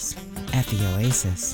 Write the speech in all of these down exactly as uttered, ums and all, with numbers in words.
Daniels at the Oasis.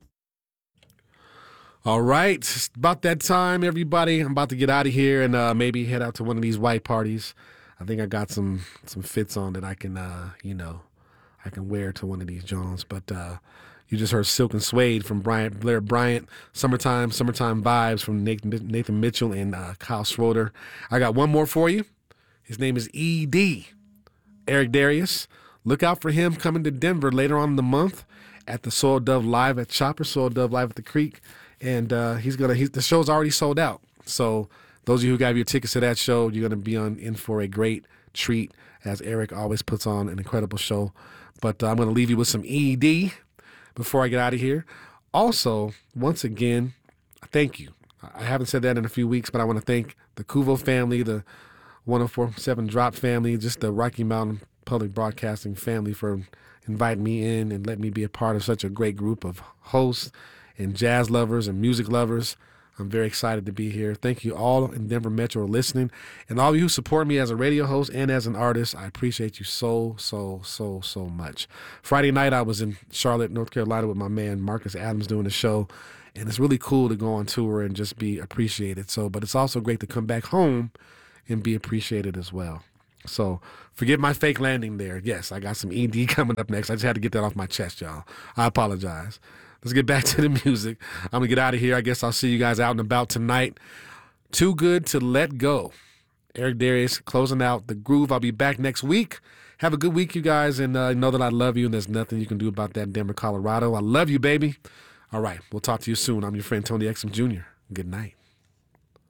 All right, it's about that time, everybody. I'm about to get out of here and uh, maybe head out to one of these white parties. I think I got some some fits on that I can, uh, you know, I can wear to one of these Jones. But uh, you just heard Silk and Suede from Bryant, Blair Bryant, Summertime, Summertime Vibes from Nathan, Nathan Mitchell and uh, Kyle Schroeder. I got one more for you. His name is E D, Eric Darius. Look out for him coming to Denver later on in the month at the Soil Dove Live at Chopper, Soil Dove Live at the Creek. And uh, he's gonna. He's, the show's already sold out. So those of you who got your tickets to that show, you're gonna be on in for a great treat. As Eric always puts on an incredible show. But uh, I'm gonna leave you with some E D before I get out of here. Also, once again, thank you. I haven't said that in a few weeks, but I want to thank the Kuvo family, the one oh four point seven Drop family, just the Rocky Mountain Public Broadcasting family for inviting me in and letting me be a part of such a great group of hosts and jazz lovers and music lovers. I'm very excited to be here. Thank you all in Denver Metro for listening. And all of you who support me as a radio host and as an artist, I appreciate you so, so, so, so much. Friday night, I was in Charlotte, North Carolina with my man Marcus Adams doing a show. And it's really cool to go on tour and just be appreciated. So, but it's also great to come back home and be appreciated as well. So forgive my fake landing there. Yes, I got some E D coming up next. I just had to get that off my chest, y'all. I apologize. Let's get back to the music. I'm going to get out of here. I guess I'll see you guys out and about tonight. Too Good to Let Go. Eric Darius closing out the groove. I'll be back next week. Have a good week, you guys, and uh, know that I love you, and there's nothing you can do about that in Denver, Colorado. I love you, baby. All right, we'll talk to you soon. I'm your friend, Tony Exum Junior Good night.